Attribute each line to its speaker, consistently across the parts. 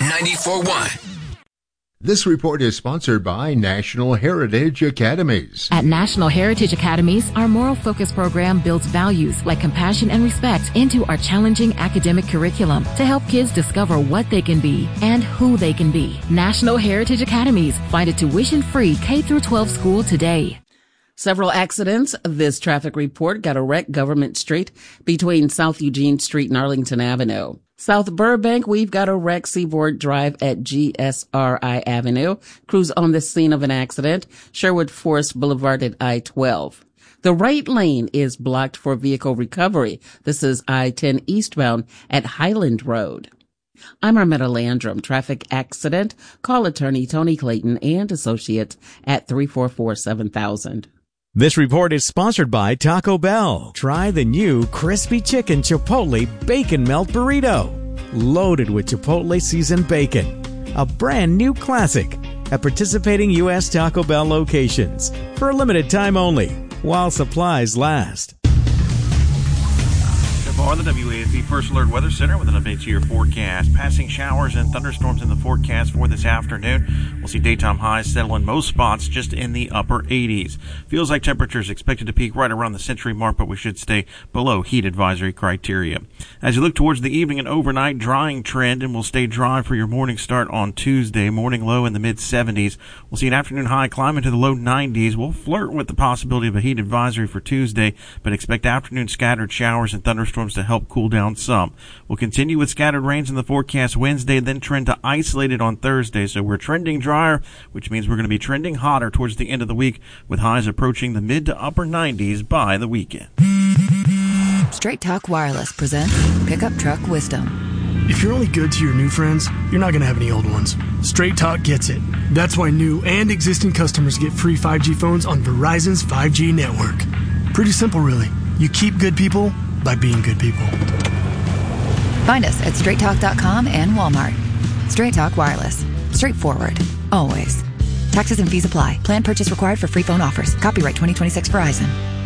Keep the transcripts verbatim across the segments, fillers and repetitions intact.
Speaker 1: ninety-four point one.
Speaker 2: This report is sponsored by National Heritage Academies.
Speaker 3: At National Heritage Academies, our moral focus program builds values like compassion and respect into our challenging academic curriculum to help kids discover what they can be and who they can be. National Heritage Academies. Find a tuition-free K through twelve school today.
Speaker 4: Several accidents. This traffic report got a wreck Government Street between South Eugene Street and Arlington Avenue. South Burbank, we've got a wreck Seaboard Drive at G S R I Avenue. Crews on the scene of an accident. Sherwood Forest Boulevard at I twelve. The right lane is blocked for vehicle recovery. This is I ten eastbound at Highland Road. I'm Armetta Landrum. Traffic accident. Call attorney Tony Clayton and Associates at three four four, seven thousand.
Speaker 5: This report is sponsored by Taco Bell. Try the new Crispy Chicken Chipotle Bacon Melt Burrito. Loaded with Chipotle seasoned bacon. A brand new classic at participating U S Taco Bell locations. For a limited time only, while supplies last.
Speaker 6: For the W A S D First Alert Weather Center with an update to your forecast. Passing showers and thunderstorms in the forecast for this afternoon. We'll see daytime highs settle in most spots just in the upper eighties. Feels like temperatures expected to peak right around the century mark, but we should stay below heat advisory criteria. As you look towards the evening and overnight, drying trend, and will stay dry for your morning start on Tuesday. Morning low in the mid seventies. We'll see an afternoon high climb into the low nineties. We'll flirt with the possibility of a heat advisory for Tuesday, but expect afternoon scattered showers and thunderstorms to help cool down some. We'll continue with scattered rains in the forecast Wednesday, then trend to isolated on Thursday. So we're trending drier, which means we're going to be trending hotter towards the end of the week, with highs approaching the mid to upper nineties by the weekend.
Speaker 7: Straight Talk Wireless presents Pickup Truck Wisdom.
Speaker 8: If you're only good to your new friends, you're not going to have any old ones. Straight Talk gets it. That's why new and existing customers get free five G phones on Verizon's five G network. Pretty simple, really. You keep good people by being good people.
Speaker 7: Find us at straight talk dot com and Walmart. Straight Talk Wireless. Straightforward. Always. Taxes and fees apply. Plan purchase required for free phone offers. Copyright twenty twenty-six Verizon.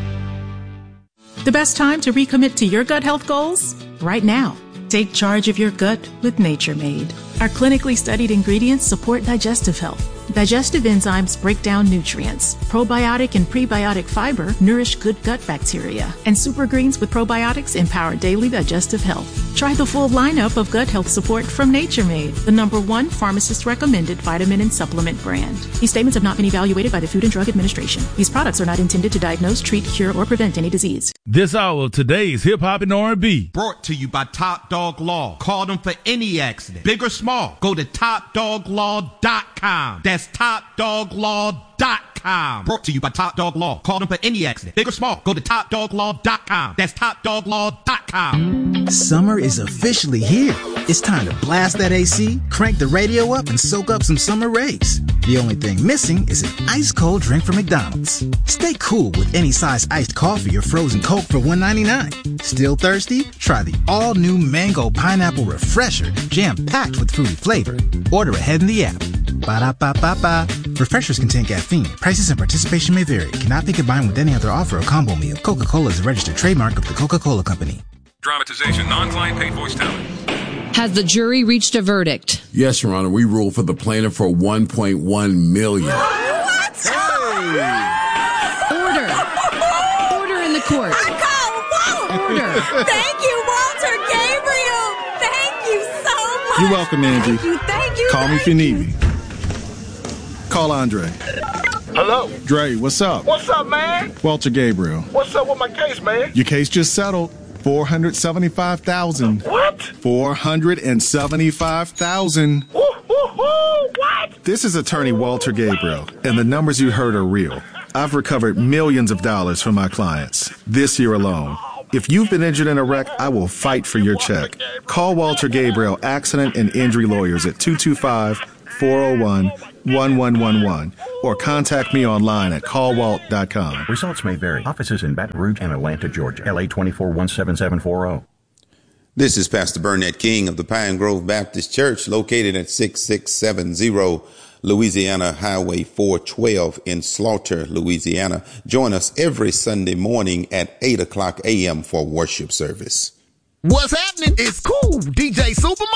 Speaker 9: The best time to recommit to your gut health goals? Right now. Take charge of your gut with Nature Made. Our clinically studied ingredients support digestive health. Digestive enzymes break down nutrients. Probiotic and prebiotic fiber nourish good gut bacteria. And super greens with probiotics empower daily digestive health. Try the full lineup of gut health support from Nature Made, the number one pharmacist-recommended vitamin and supplement brand. These statements have not been evaluated by the Food and Drug Administration. These products are not intended to diagnose, treat, cure, or prevent any disease.
Speaker 10: This hour of today's Hip Hop and R and B.
Speaker 11: Brought to you by Top Dog Law. Call them for any accident, big or small. Go to top dog law dot com. That's top dog law dot com. Brought to you by Top Dog Law. Call them for any accident, big or small. Go to top dog law dot com. That's top dog law dot com.
Speaker 12: Summer is officially here. It's time to blast that A C, crank the radio up, and soak up some summer rays. The only thing missing is an ice-cold drink from McDonald's. Stay cool with any size iced coffee or frozen Coke for one ninety-nine. Still thirsty? Try the all-new Mango Pineapple Refresher, jam-packed with fruity flavor. Order ahead in the app. Ba-da-ba-ba-ba. Refreshers contain caffeine. Prices and participation may vary. Cannot be combined with any other offer or combo meal. Coca-Cola is a registered trademark of the Coca-Cola Company.
Speaker 1: Dramatization, non-client paid voice talent.
Speaker 13: Has the jury reached a verdict?
Speaker 14: Yes, Your Honor. We ruled for the plaintiff for one point one million dollars.
Speaker 13: What? Hey! Order. Order in the court.
Speaker 15: I call Whoa! Order. Thank you, Walter Gabriel. Thank you so much.
Speaker 16: You're welcome, Angie.
Speaker 15: Thank you, thank you.
Speaker 16: Call me if you need me. Call Andre.
Speaker 17: Hello?
Speaker 16: Dre, what's up?
Speaker 17: What's up, man?
Speaker 16: Walter Gabriel.
Speaker 17: What's up with my case, man?
Speaker 16: Your case just settled. four hundred seventy-five thousand dollars.
Speaker 17: What?
Speaker 16: four hundred seventy-five thousand dollars.
Speaker 17: Woo, woo, woo, what?
Speaker 16: This is attorney Walter Gabriel, and the numbers you heard are real. I've recovered millions of dollars from my clients this year alone. If you've been injured in a wreck, I will fight for your check. Call Walter Gabriel Accident and Injury Lawyers at two two five, four oh one, one one one one or contact me online at call walt dot com.
Speaker 18: Results may vary. Offices in Baton Rouge and Atlanta, Georgia. L A twenty-four one seven seven four zero.
Speaker 19: This is Pastor Burnett King of the Pine Grove Baptist Church, located at six six seven zero Louisiana Highway four twelve in Slaughter, Louisiana. Join us every Sunday morning at eight o'clock a.m. for worship service.
Speaker 20: What's happening? It's cool. D J Super